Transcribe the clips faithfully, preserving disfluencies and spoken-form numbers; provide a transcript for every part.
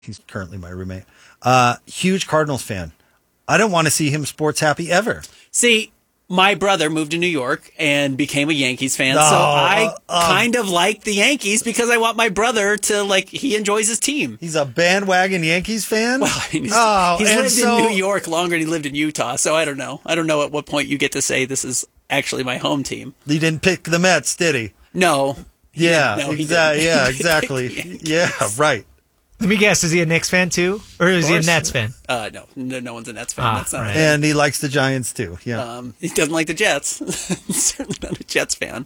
He's currently my roommate. Uh, huge Cardinals fan. I don't want to see him sports happy ever. See, my brother moved to New York and became a Yankees fan, Oh, so I uh, uh, kind of like the Yankees because I want my brother to, like, he enjoys his team. He's a bandwagon Yankees fan? Well, I mean, he's, oh, he's and lived so, in New York longer than he lived in Utah, so I don't know. I don't know at what point you get to say this is actually my home team. He didn't pick the Mets, did he? No. He Yeah, no, he exa- didn't. yeah, exactly. Yeah, right. Let me guess, is he a Knicks fan too? Or is he a course. Nets fan? Uh, no, no, no one's a Nets fan. Ah, That's not right. it. And he likes the Giants too. Yeah. Um, he doesn't like the Jets. He's certainly not a Jets fan.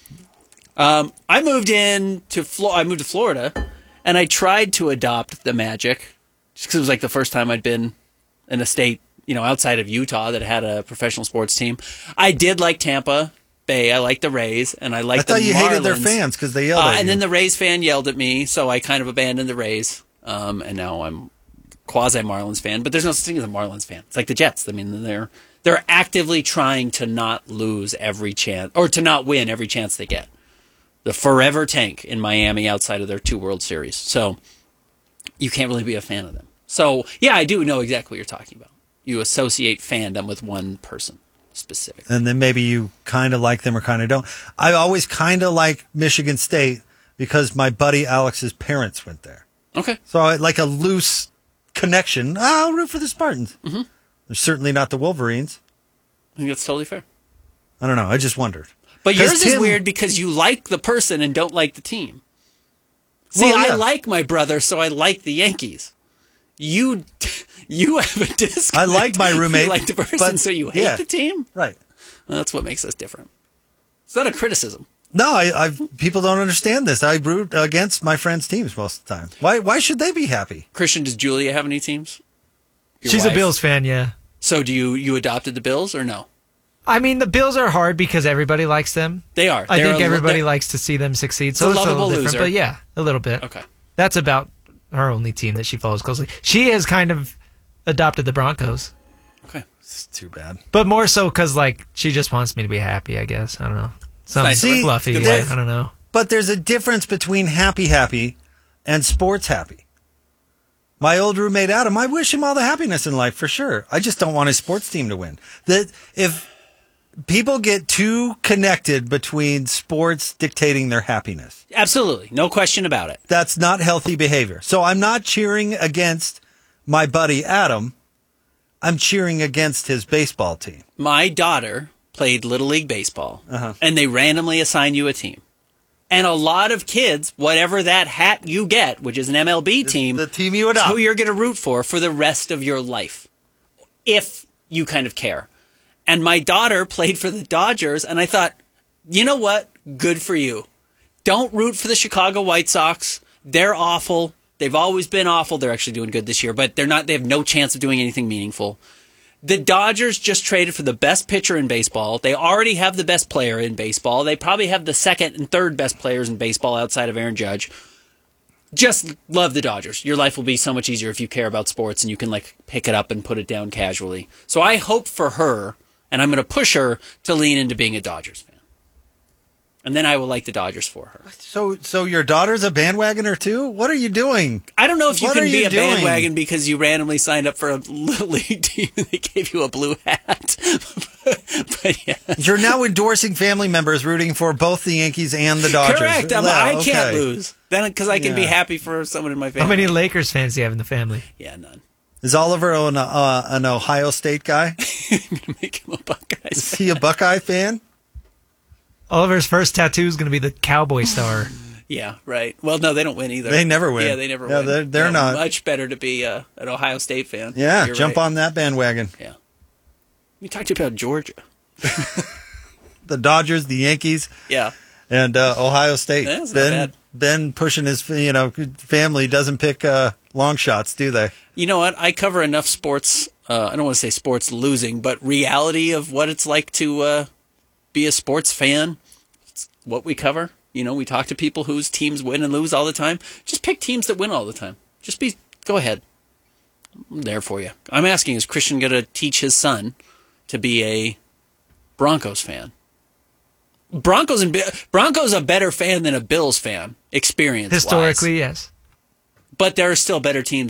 Um, I moved in to Flo- I moved to Florida, and I tried to adopt the Magic, just because it was like the first time I'd been in a state, you know, outside of Utah that had a professional sports team. I did like Tampa Bay. I liked the Rays, and I I liked the thought you Marlins. hated their fans because they yelled Uh, at and you. then the Rays fan yelled at me, so I kind of abandoned the Rays. Um, and now I'm quasi Marlins fan, but there's no such thing as a Marlins fan. It's like the Jets. I mean, they're they're actively trying to not lose every chance or to not win every chance they get. The forever tank in Miami outside of their two World Series. So you can't really be a fan of them. So yeah, I do know exactly what you're talking about. You associate fandom with one person specifically. and then maybe you kind of like them or kind of don't. I always kind of like Michigan State because my buddy Alex's parents went there. Okay. So I like a loose connection. I'll root for the Spartans. Mm-hmm. They're certainly not the Wolverines. I think that's totally fair. I don't know. I just wondered. But 'Cause yours is Tim- weird because you like the person and don't like the team. See, Well, yeah. I like my brother, so I like the Yankees. You, you have a disconnect. I like my roommate, You like the person, but- so you hate yeah. the team. Right. Well, that's what makes us different. It's not a criticism. No, I, I've, people don't understand this. I root against my friends' teams most of the time. Why? Why should they be happy? Christian, does Julia have any teams? Your She's wife? a Bills fan, yeah. So do you? You adopted the Bills or no? I mean, the Bills are hard because everybody likes them. They are. I They're think a- everybody they're- likes to see them succeed. It's So a it's a little lovable different, loser. but yeah, a little bit. Okay. That's about her only team that she follows closely. She has kind of adopted the Broncos, Okay. It's too bad. but more so because like she just wants me to be happy. I guess I don't know. Some nice. See, fluffy. good way. life. I don't know. But there's a difference between happy, happy, and sports happy. My old roommate Adam, I wish him all the happiness in life for sure. I just don't want his sports team to win. That if people get too connected between sports dictating their happiness, Absolutely, no question about it. that's not healthy behavior. So I'm not cheering against my buddy Adam. I'm cheering against his baseball team. My daughter played Little League Baseball, Uh-huh. and they randomly assign you a team. And a lot of kids, whatever that hat you get, which is an M L B team, The team you is adopt. who you're going to root for for the rest of your life, if you kind of care. And my daughter played for the Dodgers, and I thought, you know what? Good for you. Don't root for the Chicago White Sox. They're awful. They've always been awful. They're actually doing good this year, but they're not. They have no chance of doing anything meaningful. The Dodgers just traded for the best pitcher in baseball. They already have the best player in baseball. They probably have the second and third best players in baseball outside of Aaron Judge. Just love the Dodgers. Your life will be so much easier if you care about sports and you can like pick it up and put it down casually. So I hope for her, and I'm going to push her to lean into being a Dodgers fan. And then I will like the Dodgers for her. So, so your daughter's a bandwagoner too? What are you doing? I don't know if you What can are be you a doing? bandwagon because you randomly signed up for a Little League team and they gave you a blue hat. But yeah. You're now endorsing family members rooting for both the Yankees and the Dodgers. Correct. I'm, Yeah, I can't okay. lose. Then because I can be Yeah. happy for someone in my family. How many Lakers fans do you have in the family? Yeah, none. Is Oliver an, uh, an Ohio State guy? I'm gonna make him a Buckeyes. Is he a Buckeye fan? Oliver's first tattoo is going to be the cowboy star. Yeah, right. Well, no, they don't win either. They never win. Yeah, they never Yeah, win. they're- they're No, not. Much better to be uh, an Ohio State fan. Yeah, You're jump right. on that bandwagon. Yeah. We talked about Georgia. The Dodgers, the Yankees, Yeah. and uh, Ohio State. That's not Ben, bad. Ben pushing his you know family doesn't pick uh, long shots, do they? You know what? I cover enough sports. Uh, I don't want to say sports losing, but reality of what it's like to uh, be a sports fan. It's what we cover. You know, we talk to people whose teams win and lose all the time. Just pick teams that win all the time. Just be, go ahead. I'm there for you. I'm asking, is Christian going to teach his son to be a Broncos fan? Broncos and Bi- Broncos a better fan than a Bills fan, experience Historically, yes. But there are still better teams